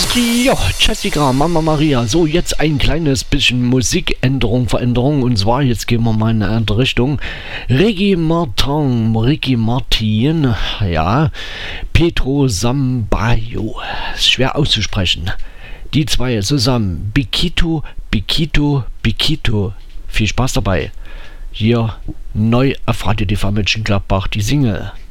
Ja, Jessica, Mama Maria. So, jetzt ein kleines bisschen Musikänderung, Veränderung. Und zwar, jetzt gehen wir mal in eine andere Richtung. Ricky Martin, ja. Pedro Sambayo. Ist schwer auszusprechen. Die zwei zusammen. Biquito. Viel Spaß dabei. Hier neu auf Radio TV Mönchengladbach die Single.